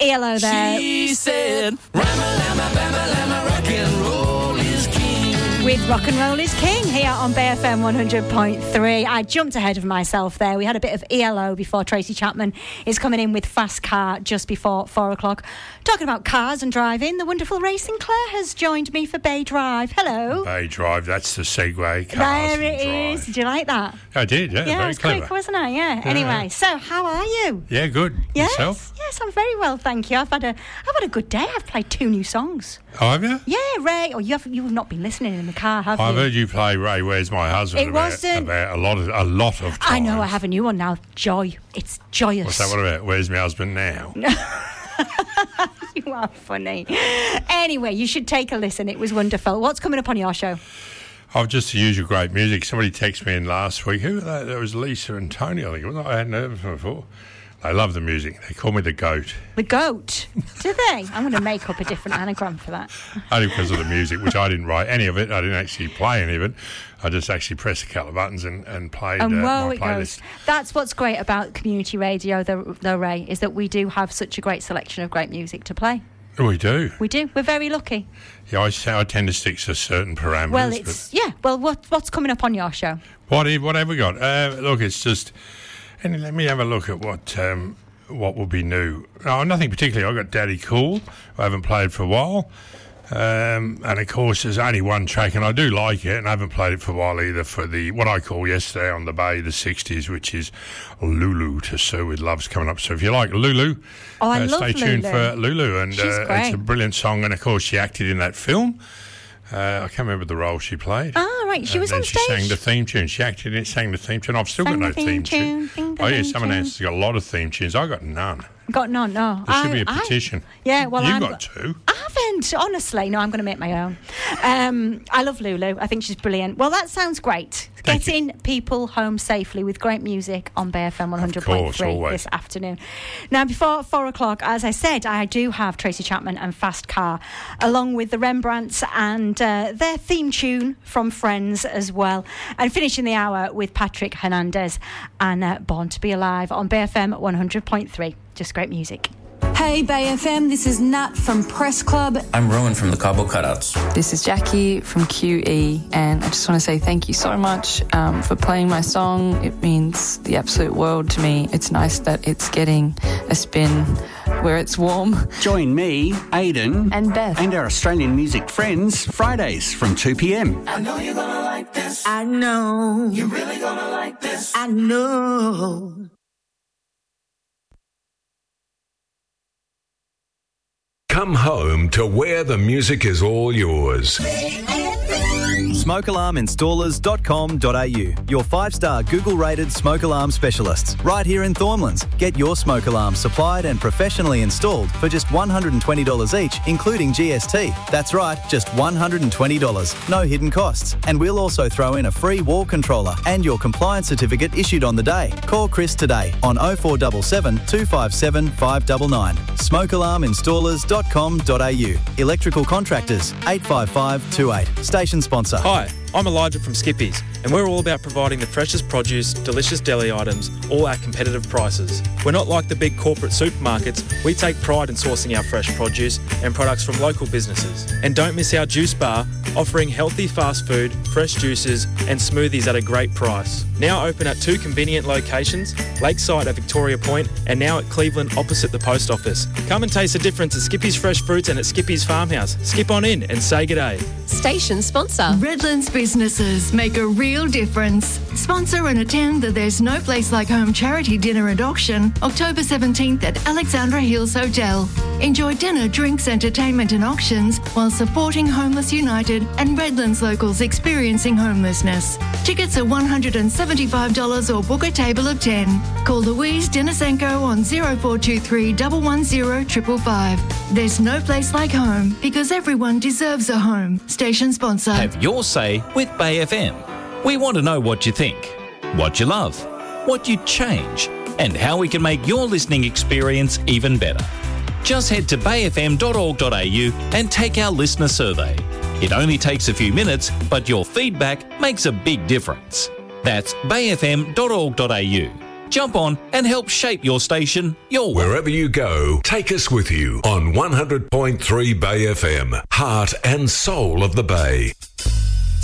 ELO there. She said, Rama-lama, bama-lama, rock and roll is king. With Rock and Roll is King here on BFM 100.3. I jumped ahead of myself there. We had a bit of ELO before Tracy Chapman is coming in with Fast Car just before 4 o'clock. Talking about cars and driving, the wonderful Ray Sinclair has joined me for Bay Drive. Hello. Bay Drive, that's the segue. There it is. Did you like that? I did, yeah. Yeah, Very it was clever. quick, wasn't it? Yeah. Anyway, so how are you? Yeah, good. Yes, Yourself? yes, I'm very well, thank you. I've had a good day. I've played 2 new songs. Oh, have you? Yeah, Ray. Oh, you've not been listening in the car, have I've you? heard you play Ray, Where's My Husband? It wasn't about a lot of times. I know. I have a new one now. Joy. It's joyous. What's that one about? Where's My Husband Now? You are funny. Anyway, you should take a listen. It was wonderful. What's coming up on your show? I've just the usual great music. Somebody texted me in last week. Who was that? That was Lisa and Tony, I think. I hadn't heard of them before. They love the music. They call me the GOAT. The GOAT? Do they? I'm going to make up a different anagram for that. Only because of the music, which I didn't write any of it. I didn't actually play any of it. I just actually pressed a couple of buttons and played And my it playlist. goes. That's what's great about community radio, though, Ray, is that we do have such a great selection of great music to play. We do. We do. We're very lucky. Yeah, I tend to stick to certain parameters. Well, it's... Yeah. Well, what's coming up on your show? What have we got? Look, it's just... And let me have a look at what will be new. No, nothing particularly. I've got Daddy Cool, I haven't played for a while. And of course, there's only one track, and I do like it, and I haven't played it for a while either, for the what I call yesterday on the Bay, the 60s, which is Lulu to Sue with Love's coming up. So if you like Lulu, I love stay tuned Lulu. for Lulu. And She's great. it's a brilliant song, and of course, she acted in that film. I can't remember the role she played. Ah, right. She was and on then she stage. sang the theme tune. She acted in it, sang the theme tune. I've still Sang got no the theme tune, tune. the Oh, yeah, theme someone tune. else has got a lot of theme tunes. I got none. Got none, no. There should be a petition. Yeah, well, You've got 2. I haven't, honestly. No, I'm going to make my own. I love Lulu. I think she's brilliant. Well, that sounds great. Thank you. Getting people home safely with great music on BFM Of course, 100.3 always. this afternoon. Now, before 4 o'clock, as I said, I do have Tracy Chapman and Fast Car, along with the Rembrandts and their theme tune from Friends as well. And finishing the hour with Patrick Hernandez and Born to Be Alive on BFM 100.3. Just great music. Hey Bay FM, this is Nat from Press Club. I'm Rowan from the Cardboard Cutouts. This is Jackie from QE, and I just want to say thank you so much for playing my song. It means the absolute world to me. It's nice that it's getting a spin where it's warm. Join me, Aidan, And Beth. and our Australian music friends Fridays from 2 p.m. I know you're gonna like this. I know. You're really gonna like this. I know. Come home to where the music is all yours. SmokeAlarmInstallers.com.au. Your 5-star Google-rated smoke alarm specialists. Right here in Thornlands. Get your smoke alarm supplied and professionally installed for just $120 each, including GST. That's right, just $120. No hidden costs. And we'll also throw in a free wall controller and your compliance certificate issued on the day. Call Chris today on 0477 257 599. SmokeAlarmInstallers.com.au. Electrical contractors 85528. Station sponsor. Hi, I'm Elijah from Skippies, and we're all about providing the freshest produce, delicious deli items, all at competitive prices. We're not like the big corporate supermarkets. We take pride in sourcing our fresh produce and products from local businesses. And don't miss our juice bar, offering healthy fast food, fresh juices and smoothies at a great price. Now open at 2 convenient locations, Lakeside at Victoria Point and now at Cleveland opposite the post office. Come and taste the difference at Skippy's Fresh Fruits and at Skippy's Farmhouse. Skip on in and say g'day. Station sponsor. Redlands businesses make a real difference. Sponsor and attend the There's No Place Like Home charity dinner and auction, October 17th at Alexandra Hills Hotel. Enjoy dinner, drinks, entertainment and auctions while supporting Homeless United and Redlands locals experiencing homelessness. Tickets are $175 or book a table of 10. Call Louise Denisenko on 0423 110 555. There's no place like home because everyone deserves a home. Station sponsor. Have your say with Bay FM. We want to know what you think, what you love, what you'd change, and how we can make your listening experience even better. Just head to bayfm.org.au and take our listener survey. It only takes a few minutes, but your feedback makes a big difference. That's bayfm.org.au. Jump on and help shape your station your way. Wherever you go, take us with you on 100.3 Bay FM, heart and soul of the Bay.